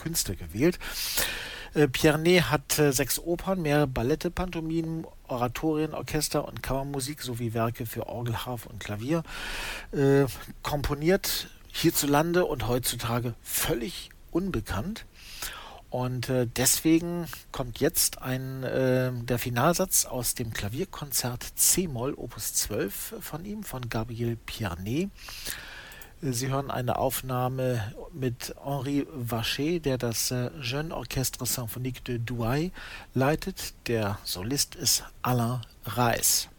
Künstler gewählt. Pierné hat 6 Opern, mehrere Ballette, Pantomimen, Oratorien, Orchester und Kammermusik sowie Werke für Orgel, Harfe und Klavier komponiert, hierzulande und heutzutage völlig unbekannt. Und deswegen kommt jetzt der Finalsatz aus dem Klavierkonzert C-Moll Opus 12 von ihm, von Gabriel Pierné. Sie hören eine Aufnahme mit Henri Vacher, der das Jeune Orchestre Symphonique de Douai leitet. Der Solist ist Alain Reis.